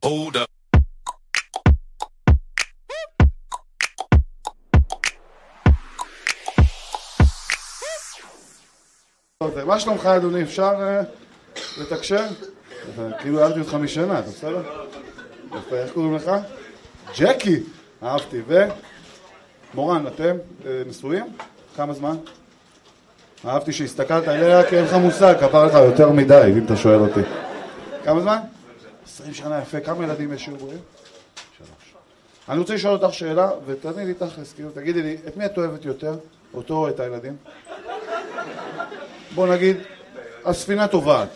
Hold up. מה שלומך אדוני? אפשר לתקשר? כאילו אהבתי אותך משנה, אתה בסדר? איך קוראים לך? ג'קי! אהבתי. ומורן, אתם נשואים? כמה זמן? אהבתי שהסתכלת עליה כי אין לך מושג, כפר לך יותר מדי, אם אתה שואל אותי. כמה זמן? 20 שנה, יפה. כמה ילדים יש בריאים? 3. אני רוצה לשאול אותך שאלה, ותעני לי תכלס, כאילו, תגידי לי, את מי את אוהבת יותר? אותו או את הילדים? בוא נגיד, הספינה טובעת.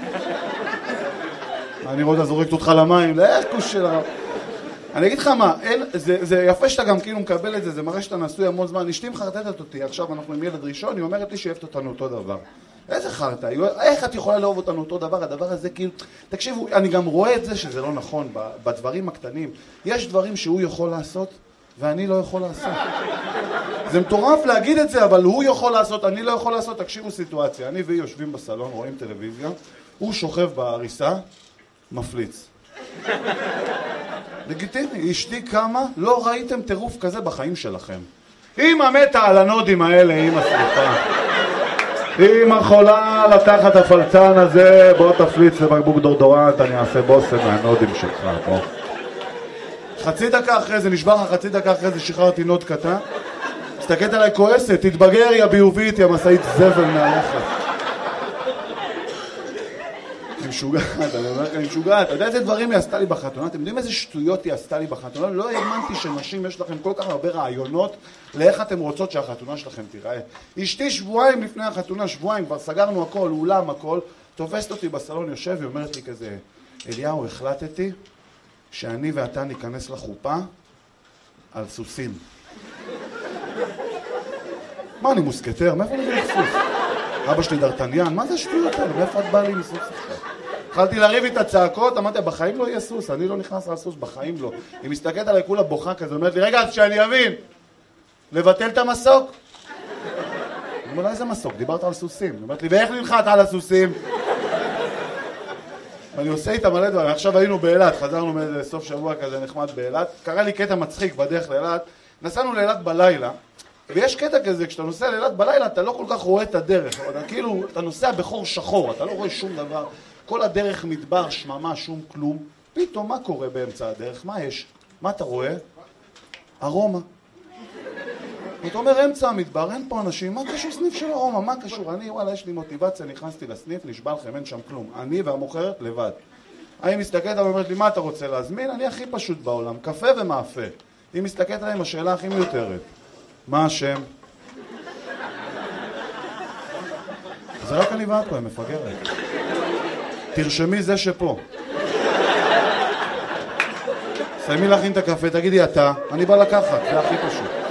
אני רואה אותה זורקת אותך למים, לכוש של הרב. אני אגיד לך מה, זה יפה שאתה גם כאילו מקבל את זה, זה מראה שאתה נשוי המון זמן. אשתי מחרטטת אותי, עכשיו אנחנו עם ילד ראשון, היא אומרת לי שאוהבת אותנו אותו דבר. איזה חרטה? איך את יכולה לאהוב אותנו אותו דבר? הדבר הזה כאילו... תקשיבו, אני גם רואה את זה שזה לא נכון, בדברים הקטנים. יש דברים שהוא יכול לעשות, ואני לא יכול לעשות. זה מטורף להגיד את זה, אבל הוא יכול לעשות, אני לא יכול לעשות. תקשיבו סיטואציה, אני והיא יושבים בסלון, רואים טלוויזיה, הוא שוכב בעריסה, מפליץ. לגיטימי, אשתי כמה, לא ראיתם טירוף כזה בחיים שלכם. אמא מתה על הנודים האלה, אמא סליחה. אמא חולה לקחת הפלצן הזה, בוא תפליץ לבקבוק דורדורנט, אני אעשה בוסם מהנודים שלך, בוא. חצי דקה אחרי זה, נשבר לך חצי דקה אחרי זה, שחררתי נוד קטן. מסתכלת עליי כועסת, תתבגר יא ביובית, יא מסעית זבל מהלכת. אני משוגעת, אני אומר לך, אני משוגעת. אתה יודע איזה דברים היא עשתה לי בחתונה? אתם יודעים איזה שטויות היא עשתה לי בחתונה? לא האמנתי שנשים יש לכם כל כך הרבה רעיונות לאיך אתם רוצות שהחתונה שלכם תיראה. אשתי שבועיים לפני החתונה, שבועיים, כבר סגרנו הכל, אולם הכל, תופסת אותי בסלון, יושב, היא אומרת לי כזה, אליהו, החלטתי שאני ואתה ניכנס לחופה על סוסים. מה, אני מוסקטר? מאיפה אני בלך סוס? אבא שלי דרטניאן, מה זה השטויות האלה? מאיפה את באה לי עם סוס עכשיו? התחלתי לריב איתה צעקות, אמרתי, בחיים לא יהיה סוס, אני לא נכנס על סוס, בחיים לא. היא מסתכלת עליי כולה בוכה כזה, אומרת לי, רגע, אז שאני אבין, לבטל את המסוק? אני אומר לה, איזה מסוק? דיברת על סוסים. היא אומרת לי, ואיך נלחת על הסוסים? ואני עושה איתה מלא דברים, עכשיו היינו באילת, חזרנו מסוף שבוע כזה נחמד באילת, קרה לי קטע מצחיק בדרך לאילת, נסענו לאילת בלילה, ויש קטע כזה, כשאתה נוסע לאילת בלילה, אתה לא כל כך רואה את הדרך, כאילו, אתה נוסע בחור שחור, אתה לא רואה שום דבר, כל הדרך מדבר, שממה, שום כלום, פתאום מה קורה באמצע הדרך? מה יש? מה אתה רואה? ארומה. אתה אומר, אמצע המדבר, אין פה אנשים, מה קשור סניף של ארומה? מה קשור? אני, וואלה, יש לי מוטיבציה, נכנסתי לסניף, נשבע לכם, אין שם כלום. אני והמוכרת לבד. אני מסתכלת, ואומרת לי, מה אתה רוצה להזמין? אני הכי פשוט בעולם, קפה ומאפה. היא מסתכלת עליהם, השאלה הכי מיותרת. מה השם? זה רק אני ואת פה, היא מפגרת. תרשמי זה שפה. סיימי להכין את הקפה, תגידי אתה, אני בא לקחת, זה הכי פשוט.